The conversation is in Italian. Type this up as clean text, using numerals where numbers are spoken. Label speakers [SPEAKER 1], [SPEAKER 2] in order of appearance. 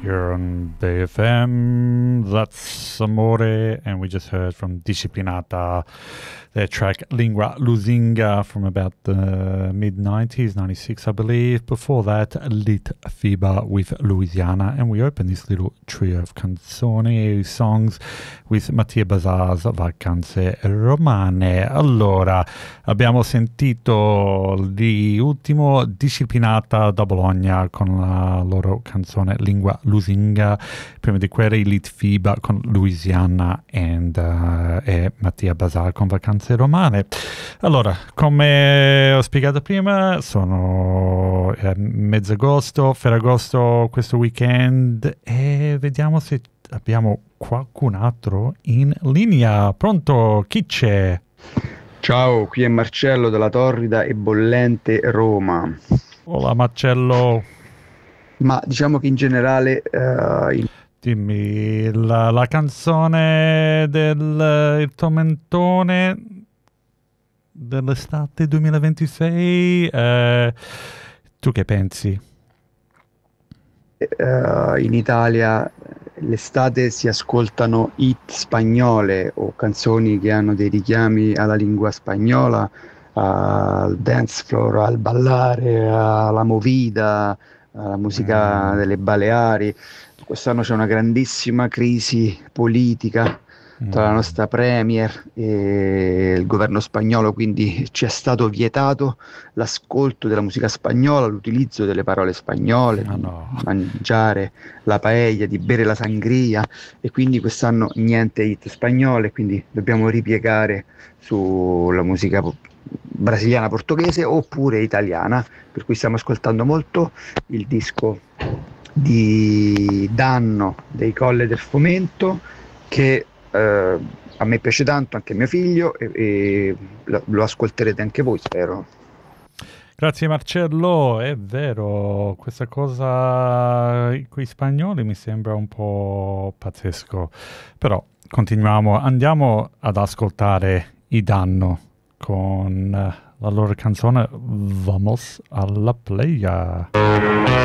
[SPEAKER 1] here on BFM. That's Amore, and we just heard from Disciplinata, their track Lingua Lusinga from about the mid-90s, 96 I believe. Before that, Lit Fiba with Louisiana, and we open this little trio of canzoni songs with Mattia Bazar's Vacanze Romane. Allora, abbiamo sentito di ultimo Disciplinata da Bologna con la loro canzone Lingua Lusinga, prima di quella Lit Fiba con Louisiana e Mattia Bazar con Vacanze Romane. Allora, come ho spiegato prima, sono mezzagosto, Ferragosto questo weekend, e vediamo se abbiamo qualcun altro in linea. Pronto? Chi c'è?
[SPEAKER 2] Ciao, qui è Marcello della torrida e bollente Roma.
[SPEAKER 1] Hola Marcello.
[SPEAKER 2] Ma diciamo che in generale
[SPEAKER 1] Dimmi, la canzone del il tormentone dell'estate 2026, tu che pensi?
[SPEAKER 2] in Italia l'estate si ascoltano hit spagnole o canzoni che hanno dei richiami alla lingua spagnola, al dance floor, al ballare, alla movida, alla musica delle Baleari. Quest'anno c'è una grandissima crisi politica tra la nostra premier e il governo spagnolo, quindi ci è stato vietato l'ascolto della musica spagnola, l'utilizzo delle parole spagnole, di mangiare la paella, di bere la sangria, e quindi quest'anno niente hit spagnole, quindi dobbiamo ripiegare sulla musica brasiliana, portoghese oppure italiana, per cui stiamo ascoltando molto il disco di Danno dei Colle del Fomento, che a me piace tanto, anche mio figlio, e lo ascolterete anche voi, spero.
[SPEAKER 1] Grazie Marcello, è vero, questa cosa con i spagnoli mi sembra un po' pazzesco, però continuiamo, andiamo ad ascoltare i Danno con la loro canzone Vamos alla playa.